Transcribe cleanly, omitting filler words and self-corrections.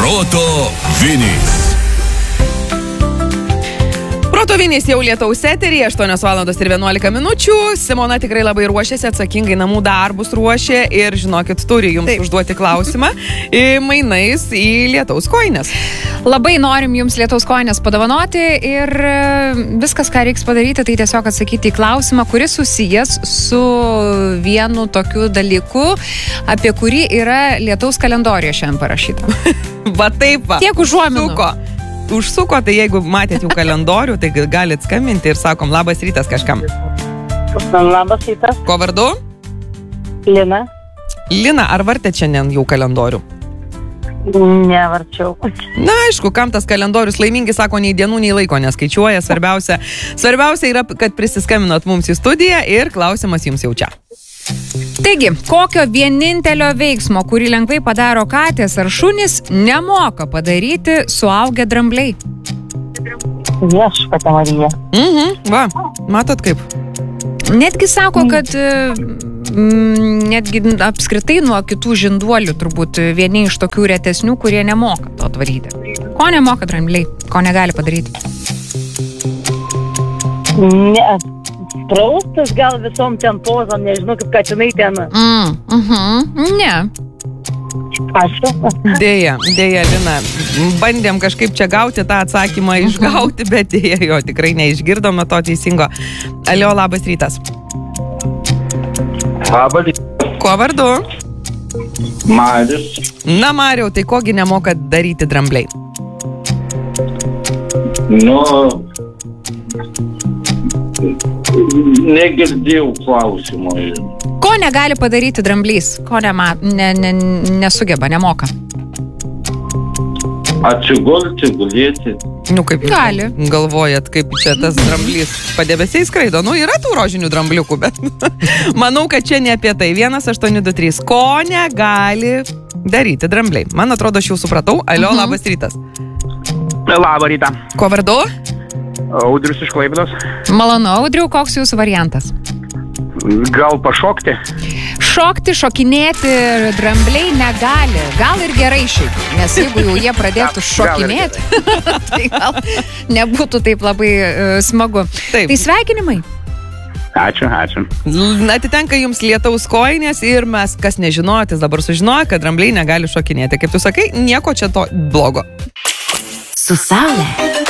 Proto Vinys. Proto Vinys jau lietaus eteryje, 8:11 Simona tikrai labai ruošiasi, atsakingai namų darbus ruošia ir, žinokit, turi jums užduoti klausimą mainais į lietaus kojines. Labai norim jums lietaus kojines padovanoti ir viskas, ką reiks padaryti, tai tiesiog atsakyti į klausimą, kuris susijęs su vienu tokiu dalyku, apie kurį yra lietaus kalendorijoje šiandien parašyta. Va taip va. Tiek užuominų. Užsuko, tai jeigu matėt jų kalendorių, tai galit skambinti ir sakom, labas rytas kažkam. Labas rytas. Ko vardu? Lina. Lina, ar vartėt šiandien jų kalendorių? Nevarčiau. Na, aišku, kam tas kalendorius laimingi, sako, nei dienų, nei laiko neskaičiuoja. Svarbiausia yra, kad prisiskambinot mums į studiją ir klausimas jums jau čia. Taigi, kokio vienintelio veiksmo, kurį lengvai padaro katės ar šunys, nemoka padaryti suaugę drambliai? Viešpatie Marija. Va, matot kaip? Netgi sako, kad netgi apskritai nuo kitų žinduolių turbūt vieni iš tokių retesnių, kurie nemoka to daryti. Ko nemoka drambliai? Ko negali padaryti? Praustas gal visom ten pozom, nežinau, kaip katinai ten. Ne. Ačiū. Dėja, Lina. Bandėm kažkaip čia gauti tą atsakymą, išgauti, bet dėja jo tikrai neišgirdome to teisingo. Alio, labas rytas. Labas rytas. Kuo vardu? Marius. Na, Mariau, tai kogi nemoka daryti drambliai? Negirdėjau klausimo. Ko negali padaryti dramblys? Ko nesugeba, nemoka? Atsigulti, gulėti. Kaip jūs gali galvojat, kaip čia tas dramblys padebesiais skraido? Yra tų rožinių drambliukų, bet manau, kad čia ne apie tai. 1823. Ko negali daryti drambliai? Man atrodo, aš jau supratau. Alio, labas rytas. Labą rytą. Ko vardu? Audrius iš Klaipėdos. Malonu, Audriu, koks jūsų variantas? Gal pašokti? Šokti, šokinėti drambliai negali. Gal ir gerai šiaip, nes jeigu jau jie pradėtų šokinėti, tai gal nebūtų taip labai smagu. Taip. Tai sveikinimai. Ačiū. Atitenka jums lietaus kojinės ir mes, kas nežinotis, dabar sužinoja, kad drambliai negali šokinėti. Kaip tu sakai, nieko čia to blogo. Su saule.